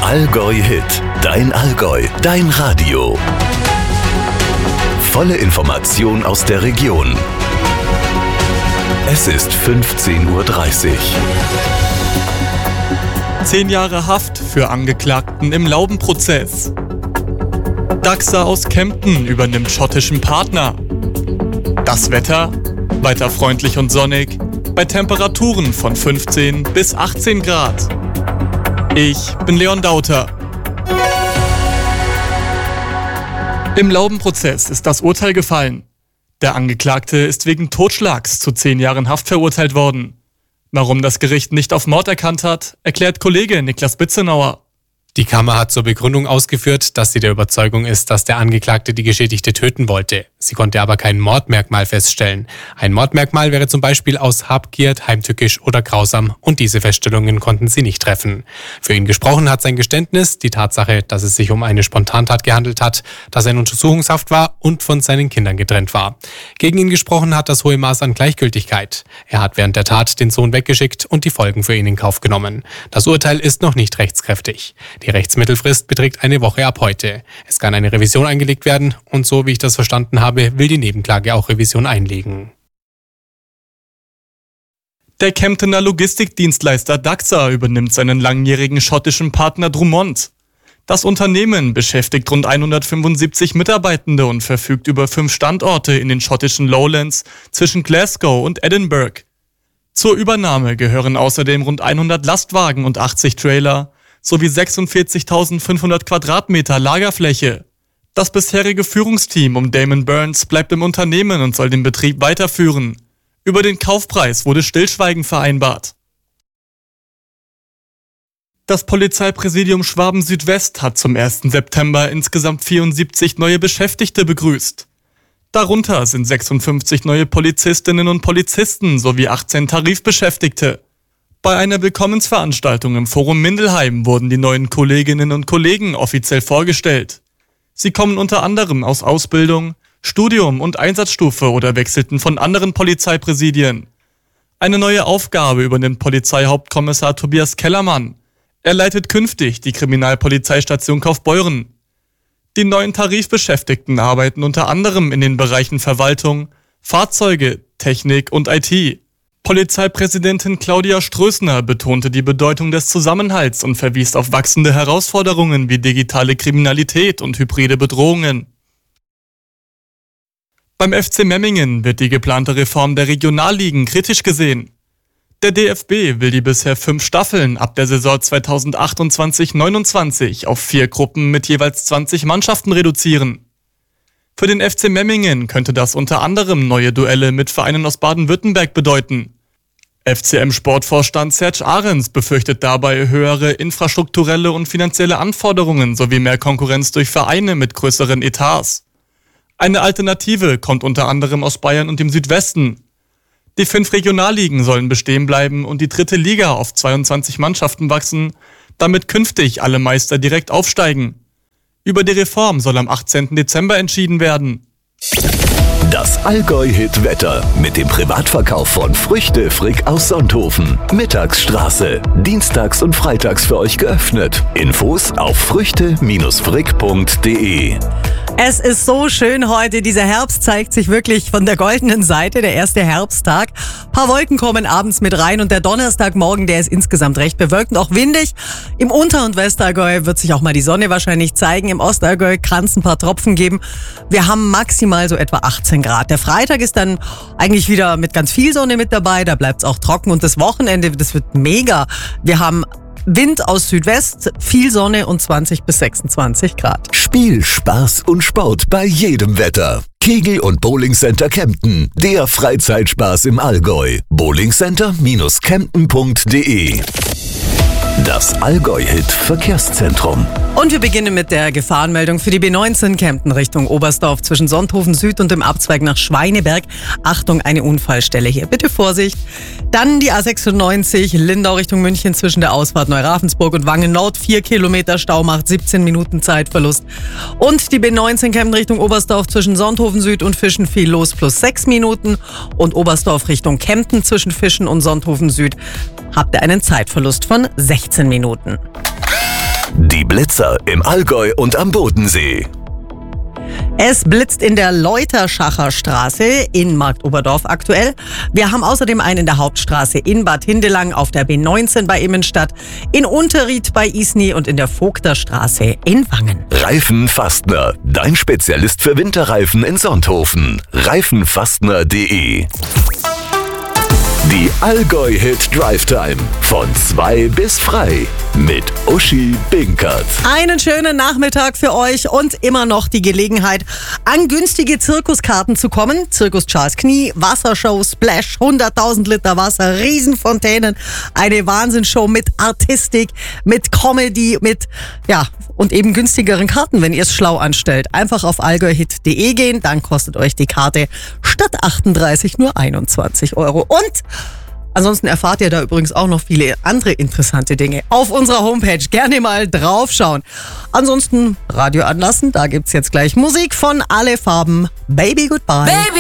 Allgäu Hit, dein Allgäu, dein Radio. Volle Information aus der Region. Es ist 15:30 Uhr. 10 Jahre Haft für Angeklagten im Laubenprozess. Daxa aus Kempten übernimmt schottischen Partner. Das Wetter? Weiter freundlich und sonnig, bei Temperaturen von 15 bis 18 Grad. Ich bin Leon Dauter. Im Laubenprozess ist das Urteil gefallen. Der Angeklagte ist wegen Totschlags zu 10 Jahren Haft verurteilt worden. Warum das Gericht nicht auf Mord erkannt hat, erklärt Kollege Niklas Bitzenauer. Die Kammer hat zur Begründung ausgeführt, dass sie der Überzeugung ist, dass der Angeklagte die Geschädigte töten wollte. Sie konnte aber kein Mordmerkmal feststellen. Ein Mordmerkmal wäre zum Beispiel aus Habgier, heimtückisch oder grausam und diese Feststellungen konnten sie nicht treffen. Für ihn gesprochen hat sein Geständnis, die Tatsache, dass es sich um eine Spontantat gehandelt hat, dass er in Untersuchungshaft war und von seinen Kindern getrennt war. Gegen ihn gesprochen hat das hohe Maß an Gleichgültigkeit. Er hat während der Tat den Sohn weggeschickt und die Folgen für ihn in Kauf genommen. Das Urteil ist noch nicht rechtskräftig. Die Rechtsmittelfrist beträgt eine Woche ab heute. Es kann eine Revision eingelegt werden und so wie ich das verstanden habe, will die Nebenklage auch Revision einlegen. Der Kemptener Logistikdienstleister Daxa übernimmt seinen langjährigen schottischen Partner Drummond. Das Unternehmen beschäftigt rund 175 Mitarbeitende und verfügt über 5 Standorte in den schottischen Lowlands zwischen Glasgow und Edinburgh. Zur Übernahme gehören außerdem rund 100 Lastwagen und 80 Trailer sowie 46.500 Quadratmeter Lagerfläche. Das bisherige Führungsteam um Damon Burns bleibt im Unternehmen und soll den Betrieb weiterführen. Über den Kaufpreis wurde Stillschweigen vereinbart. Das Polizeipräsidium Schwaben-Südwest hat zum 1. September insgesamt 74 neue Beschäftigte begrüßt. Darunter sind 56 neue Polizistinnen und Polizisten sowie 18 Tarifbeschäftigte. Bei einer Willkommensveranstaltung im Forum Mindelheim wurden die neuen Kolleginnen und Kollegen offiziell vorgestellt. Sie kommen unter anderem aus Ausbildung, Studium und Einsatzstufe oder wechselten von anderen Polizeipräsidien. Eine neue Aufgabe übernimmt Polizeihauptkommissar Tobias Kellermann. Er leitet künftig die Kriminalpolizeistation Kaufbeuren. Die neuen Tarifbeschäftigten arbeiten unter anderem in den Bereichen Verwaltung, Fahrzeuge, Technik und IT. Polizeipräsidentin Claudia Strößner betonte die Bedeutung des Zusammenhalts und verwies auf wachsende Herausforderungen wie digitale Kriminalität und hybride Bedrohungen. Beim FC Memmingen wird die geplante Reform der Regionalligen kritisch gesehen. Der DFB will die bisher 5 Staffeln ab der Saison 2028/29 auf 4 Gruppen mit jeweils 20 Mannschaften reduzieren. Für den FC Memmingen könnte das unter anderem neue Duelle mit Vereinen aus Baden-Württemberg bedeuten. FCM-Sportvorstand Serge Ahrens befürchtet dabei höhere infrastrukturelle und finanzielle Anforderungen sowie mehr Konkurrenz durch Vereine mit größeren Etats. Eine Alternative kommt unter anderem aus Bayern und dem Südwesten. Die 5 Regionalligen sollen bestehen bleiben und die 3. Liga auf 22 Mannschaften wachsen, damit künftig alle Meister direkt aufsteigen. Über die Reform soll am 18. Dezember entschieden werden. Das Allgäu-Hit-Wetter mit dem Privatverkauf von Früchte Frick aus Sonthofen. Mittagsstraße. Dienstags und freitags für euch geöffnet. Infos auf früchte-frick.de. Es ist so schön heute. Dieser Herbst zeigt sich wirklich von der goldenen Seite, der erste Herbsttag. Ein paar Wolken kommen abends mit rein und der Donnerstagmorgen, der ist insgesamt recht bewölkt und auch windig. Im Unter- und Westallgäu wird sich auch mal die Sonne wahrscheinlich zeigen. Im Ostallgäu kann es ein paar Tropfen geben. Wir haben maximal so etwa 18 Grad. Der Freitag ist dann eigentlich wieder mit ganz viel Sonne mit dabei. Da bleibt es auch trocken und das Wochenende, das wird mega. Wir haben Wind aus Südwest, viel Sonne und 20 bis 26 Grad. Spiel, Spaß und Sport bei jedem Wetter. Kegel- und Bowlingcenter Kempten, der Freizeitspaß im Allgäu. bowlingcenter-kempten.de. Das Allgäu-Hit-Verkehrszentrum. Und wir beginnen mit der Gefahrenmeldung für die B19 Kempten Richtung Oberstdorf zwischen Sonthofen Süd und dem Abzweig nach Schweineberg. Achtung, eine Unfallstelle hier. Bitte Vorsicht. Dann die A96 Lindau Richtung München zwischen der Ausfahrt Neuravensburg und Wangen Nord. 4 Kilometer Stau macht 17 Minuten Zeitverlust. Und die B19 Kempten Richtung Oberstdorf zwischen Sonthofen Süd und Fischen viel los plus 6 Minuten. Und Oberstdorf Richtung Kempten zwischen Fischen und Sonthofen Süd habt ihr einen Zeitverlust von 16 Minuten. Die Blitzer im Allgäu und am Bodensee. Es blitzt in der Leuterschacher Straße in Marktoberdorf aktuell. Wir haben außerdem einen in der Hauptstraße in Bad Hindelang, auf der B19 bei Immenstadt, in Unterried bei Isny und in der Vogterstraße in Wangen. Reifenfastner, dein Spezialist für Winterreifen in Sonthofen. Reifenfastner.de. Die Allgäu-Hit Drive Time von 2 bis frei mit Uschi Binkert. Einen schönen Nachmittag für euch und immer noch die Gelegenheit, an günstige Zirkuskarten zu kommen. Zirkus Charles Knie, Wassershow, Splash, 100.000 Liter Wasser, Riesenfontänen, eine Wahnsinnsshow mit Artistik, mit Comedy, und eben günstigeren Karten, wenn ihr es schlau anstellt. Einfach auf allgäuhit.de gehen, dann kostet euch die Karte statt 38 nur 21 €. Und ansonsten erfahrt ihr da übrigens auch noch viele andere interessante Dinge auf unserer Homepage. Gerne mal draufschauen. Ansonsten Radio anlassen, da gibt's jetzt gleich Musik von Alle Farben. Baby Goodbye. Baby.